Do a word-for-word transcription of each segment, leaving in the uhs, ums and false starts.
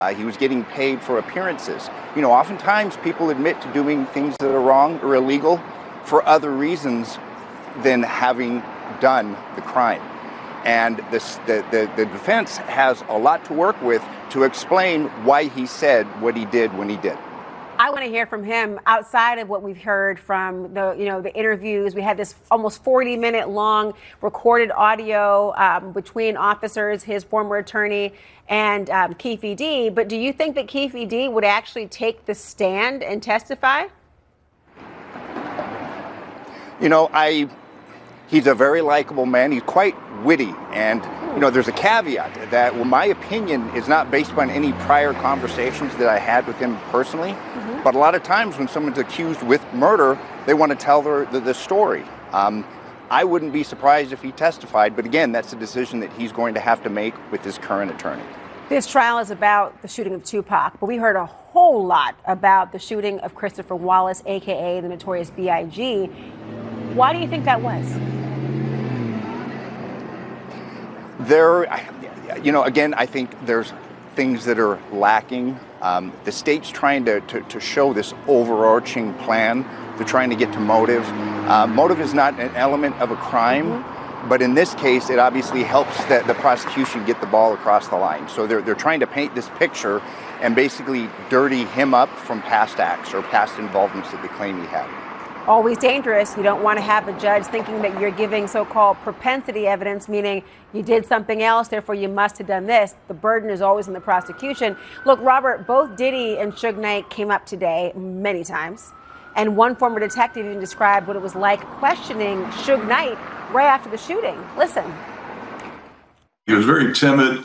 Uh, he was getting paid for appearances. You know, oftentimes people admit to doing things that are wrong or illegal for other reasons than having done the crime. And this, the, the, the defense has a lot to work with to explain why he said what he did when he did. I want to hear from him outside of what we've heard from the, you know, the interviews. We had this almost forty minute long recorded audio um, between officers, his former attorney, and um, Keffe D. But do you think that Keffe D would actually take the stand and testify? You know, I, he's a very likable man. He's quite witty. And, you know, there's a caveat that, well, my opinion is not based on any prior conversations that I had with him personally. Mm-hmm. But a lot of times when someone's accused with murder, they want to tell their, the, the story. Um, I wouldn't be surprised if he testified. But again, that's a decision that he's going to have to make with his current attorney. This trial is about the shooting of Tupac, but we heard a whole lot about the shooting of Christopher Wallace, a k a the Notorious B I G Why do you think that was? There, you know, again, I think there's things that are lacking. Um, the state's trying to, to, to show this overarching plan. They're trying to get to motive. Uh, motive is not an element of a crime, mm-hmm. but in this case, it obviously helps the, the prosecution get the ball across the line. So they're, they're trying to paint this picture and basically dirty him up from past acts or past involvements that they claim he had. Always dangerous. You don't want to have a judge thinking that you're giving so-called propensity evidence, meaning you did something else, therefore you must have done this. The burden is always on the prosecution. Look, Robert, both Diddy and Suge Knight came up today many times, and one former detective even described what it was like questioning Suge Knight right after the shooting. Listen. He was very timid,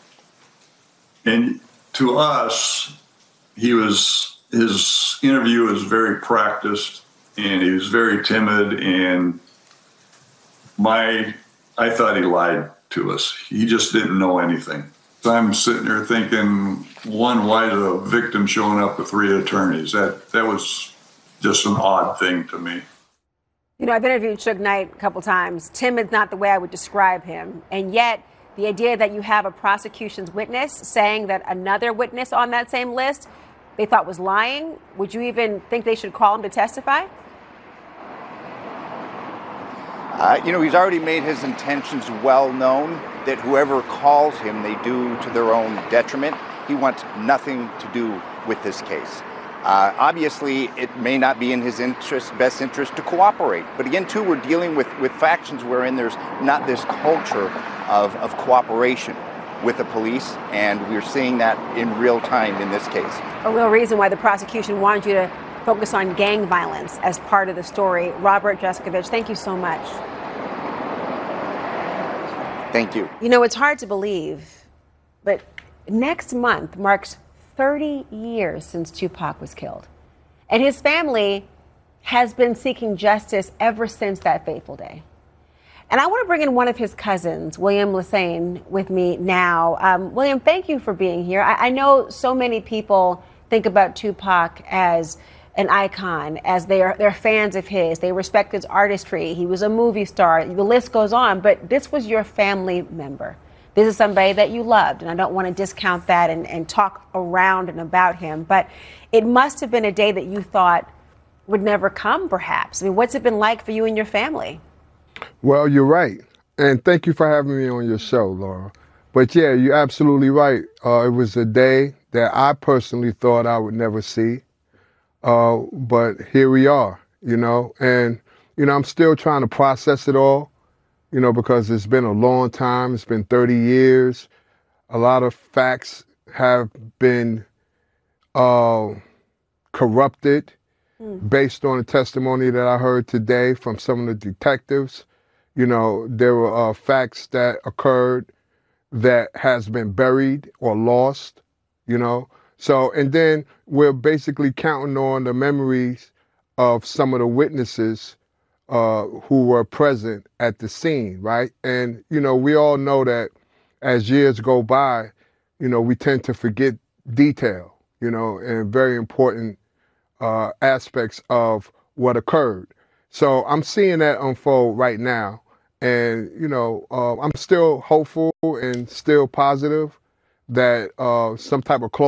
and to us, he was, his interview was very practiced. And he was very timid, and my, I thought he lied to us. He just didn't know anything. So I'm sitting there thinking, one, why is a victim showing up with three attorneys? That that was just an odd thing to me. You know, I've interviewed Suge Knight a couple times. Timid's not the way I would describe him. And yet, the idea that you have a prosecution's witness saying that another witness on that same list they thought was lying, would you even think they should call him to testify? Uh, you know, he's already made his intentions well known, that whoever calls him, they do to their own detriment. He wants nothing to do with this case. Uh, obviously, it may not be in his interest, best interest to cooperate. But again, too, we're dealing with, with factions wherein there's not this culture of, of cooperation with the police, and we're seeing that in real time in this case. A real reason why the prosecution wanted you to focus on gang violence as part of the story. Robert Dreskovich, thank you so much. Thank you. You know, it's hard to believe, but next month marks thirty years since Tupac was killed. And his family has been seeking justice ever since that fateful day. And I want to bring in one of his cousins, William Lesane, with me now. Um, William, thank you for being here. I, I know so many people think about Tupac as an icon, as they are, they're fans of his. They respect his artistry. He was a movie star. The list goes on. But this was your family member. This is somebody that you loved. And I don't want to discount that and, and talk around and about him. But it must have been a day that you thought would never come, perhaps. I mean, what's it been like for you and your family? Well, you're right. And thank you for having me on your show, Laura. But yeah, you're absolutely right. Uh, it was a day that I personally thought I would never see. Uh, but here we are, you know, and, you know, I'm still trying to process it all, you know, because it's been a long time. It's been thirty years. A lot of facts have been uh, corrupted mm. based on the testimony that I heard today from some of the detectives. You know, there were uh, facts that occurred that has been buried or lost, you know. So, and then we're basically counting on the memories of some of the witnesses uh, who were present at the scene, right? And, you know, we all know that as years go by, you know, we tend to forget detail, you know, and very important uh, aspects of what occurred. So I'm seeing that unfold right now. And, you know, uh, I'm still hopeful and still positive that uh, some type of